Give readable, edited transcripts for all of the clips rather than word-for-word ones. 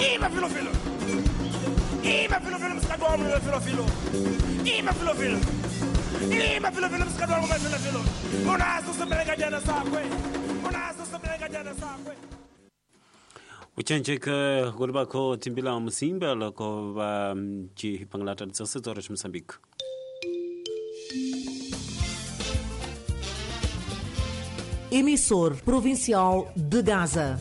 Ima filofilo. Ima filofilo msikadwamu na filofilo. Ima filofilo. Ima filofilo msikadwamu na filofilo. Unazo semeleka jana sakwe. Unazo semeleka jana sakwe. Uchancheka golbako timbila musimba lako ba ji panglata de Açores Moçambique. Emissor provincial de Gaza.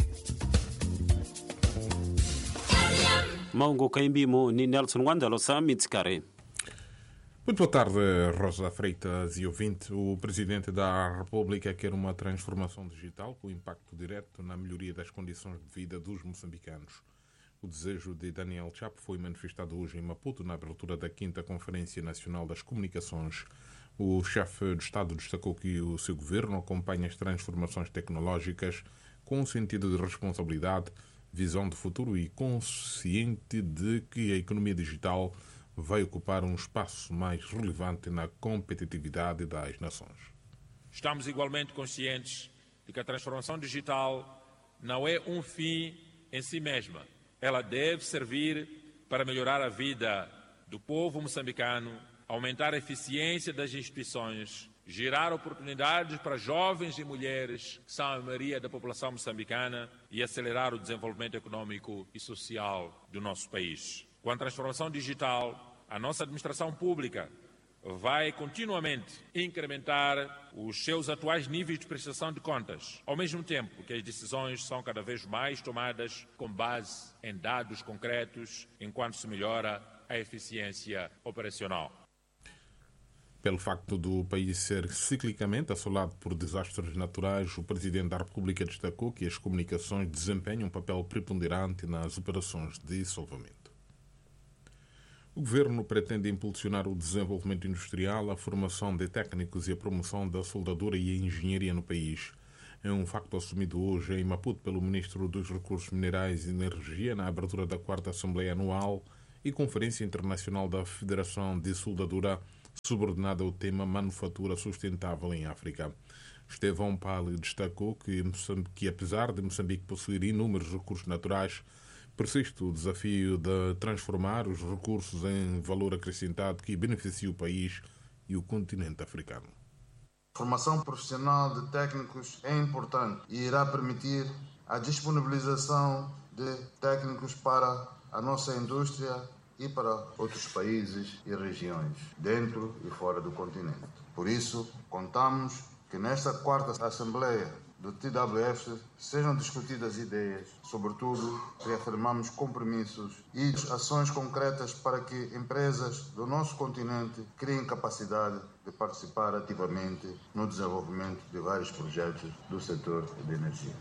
Maungo Caimbimo ni Nelson Wandalo Samitskare. Muito boa tarde, Rosa Freitas e ouvinte. O Presidente da República quer uma transformação digital com impacto direto na melhoria das condições de vida dos moçambicanos. O desejo de Daniel Chapo foi manifestado hoje em Maputo, na abertura da 5ª Conferência Nacional das Comunicações. O chefe de Estado destacou que o seu governo acompanha as transformações tecnológicas com um sentido de responsabilidade, visão de futuro e consciente de que a economia digital vai ocupar um espaço mais relevante na competitividade das nações. Estamos igualmente conscientes de que a transformação digital não é um fim em si mesma. Ela deve servir para melhorar a vida do povo moçambicano, aumentar a eficiência das instituições, gerar oportunidades para jovens e mulheres, que são a maioria da população moçambicana, e acelerar o desenvolvimento econômico e social do nosso país. Com a transformação digital, a nossa administração pública vai continuamente incrementar os seus atuais níveis de prestação de contas, ao mesmo tempo que as decisões são cada vez mais tomadas com base em dados concretos, enquanto se melhora a eficiência operacional. Pelo facto do país ser ciclicamente assolado por desastres naturais, o Presidente da República destacou que as comunicações desempenham um papel preponderante nas operações de salvamento. O Governo pretende impulsionar o desenvolvimento industrial, a formação de técnicos e a promoção da soldadura e a engenharia no país. É um facto assumido hoje em Maputo pelo Ministro dos Recursos Minerais e Energia na abertura da 4ª Assembleia Anual e Conferência Internacional da Federação de Soldadura, subordinada ao tema Manufatura Sustentável em África. Estevão Pali destacou que apesar de Moçambique possuir inúmeros recursos naturais, persiste o desafio de transformar os recursos em valor acrescentado que beneficie o país e o continente africano. A formação profissional de técnicos é importante e irá permitir a disponibilização de técnicos para a nossa indústria e para outros países e regiões, dentro e fora do continente. Por isso, contamos que nesta 4ª Assembleia do TWF sejam discutidas ideias, sobretudo reafirmamos compromissos e ações concretas para que empresas do nosso continente criem capacidade de participar ativamente no desenvolvimento de vários projetos do setor de energia.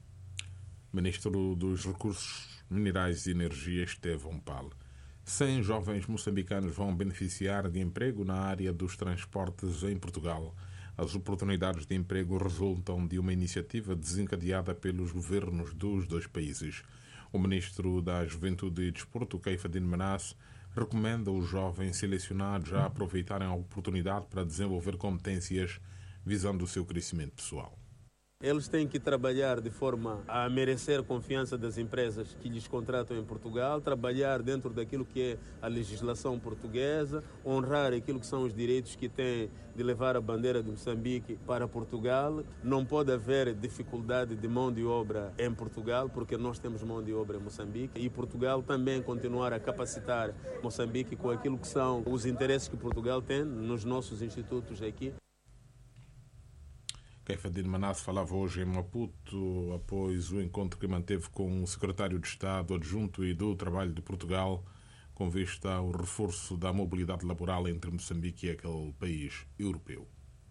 Ministro dos Recursos Minerais e Energia, Estevão Pal. 100 jovens moçambicanos vão beneficiar de emprego na área dos transportes em Portugal. As oportunidades de emprego resultam de uma iniciativa desencadeada pelos governos dos dois países. O ministro da Juventude e Desporto, Caifadine Manasse, recomenda os jovens selecionados a aproveitarem a oportunidade para desenvolver competências visando o seu crescimento pessoal. Eles têm que trabalhar de forma a merecer a confiança das empresas que lhes contratam em Portugal, trabalhar dentro daquilo que é a legislação portuguesa, honrar aquilo que são os direitos que têm de levar a bandeira de Moçambique para Portugal. Não pode haver dificuldade de mão de obra em Portugal, porque nós temos mão de obra em Moçambique, e Portugal também continuar a capacitar Moçambique com aquilo que são os interesses que Portugal tem nos nossos institutos aqui. Caifadine Manasse falava hoje em Maputo após o encontro que manteve com o secretário de Estado adjunto e do Trabalho de Portugal, com vista ao reforço da mobilidade laboral entre Moçambique e aquele país europeu.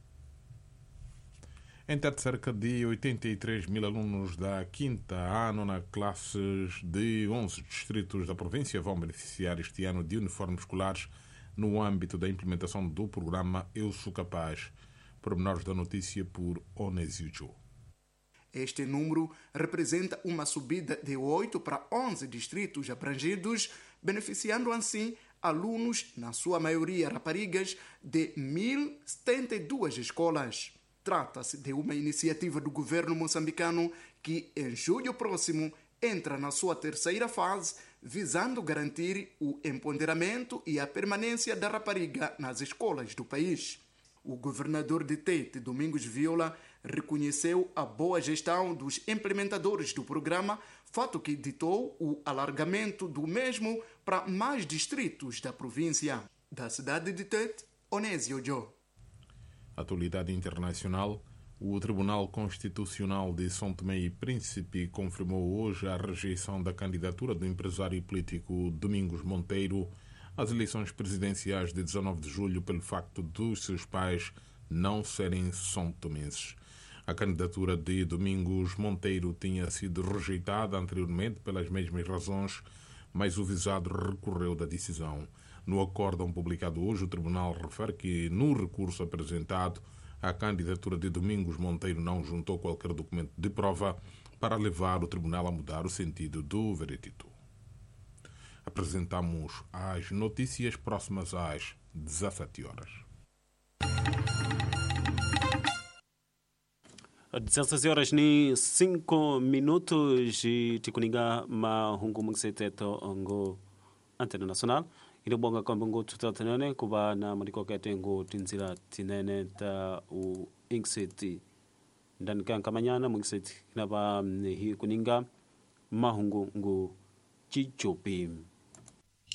Em Tete, cerca de 83 mil alunos da 5ª à 9ª classes de 11 distritos da província vão beneficiar este ano de uniformes escolares no âmbito da implementação do programa Eu Sou Capaz. Pormenores da notícia por Onésio Joe. Este número representa uma subida de 8 para 11 distritos abrangidos, beneficiando assim alunos, na sua maioria raparigas, de 1.072 escolas. Trata-se de uma iniciativa do governo moçambicano que, em julho próximo, entra na sua terceira fase, visando garantir o empoderamento e a permanência da rapariga nas escolas do país. O governador de Tete, Domingos Viola, reconheceu a boa gestão dos implementadores do programa, fato que ditou o alargamento do mesmo para mais distritos da província. Da cidade de Tete, Onésio Jô. Atualidade internacional. O Tribunal Constitucional de São Tomé e Príncipe confirmou hoje a rejeição da candidatura do empresário político Domingos Monteiro às eleições presidenciais de 19 de julho pelo facto dos seus pais não serem são-tomenses. A candidatura de Domingos Monteiro tinha sido rejeitada anteriormente pelas mesmas razões, mas o visado recorreu da decisão. No acórdão publicado hoje, o Tribunal refere que, no recurso apresentado, a candidatura de Domingos Monteiro não juntou qualquer documento de prova para levar o Tribunal a mudar o sentido do veredito. Apresentamos as notícias próximas às 17 horas. 16 horas ni 5 minutos e tikuninga mahungu mungseteto ongo antena nacional ino bonga kwamba ngo tutatanane kuba na mariko katengo tinzira tinene ta u inkseti ndani kan kamanyana mungseti kinaba hi kuninga mahungu ngo chichopi